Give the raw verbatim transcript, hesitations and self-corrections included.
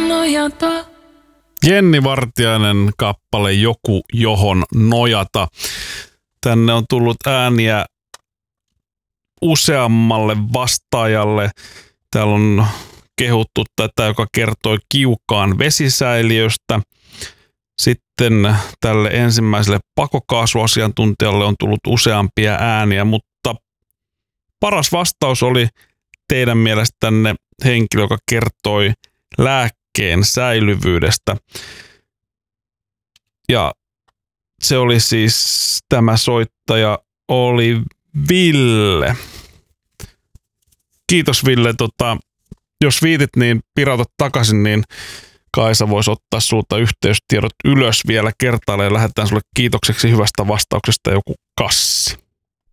nojata. Jenni Vartiainen kappale Joku, johon nojata. Tänne on tullut ääniä useammalle vastaajalle. Täällä on kehuttu tätä, joka kertoi Kiukaan vesisäiliöstä. Sitten tälle ensimmäiselle pakokaasuasiantuntijalle on tullut useampia ääniä, mutta paras vastaus oli teidän mielestänne henkilö, joka kertoi lääkkeen säilyvyydestä. Ja se oli siis, tämä soittaja oli Ville. Kiitos Ville, tota, jos viitit niin pirauta takaisin, niin Kaisa voisi ottaa sulta yhteystiedot ylös vielä kertaalleen ja lähetään sulle kiitokseksi hyvästä vastauksesta joku kassi.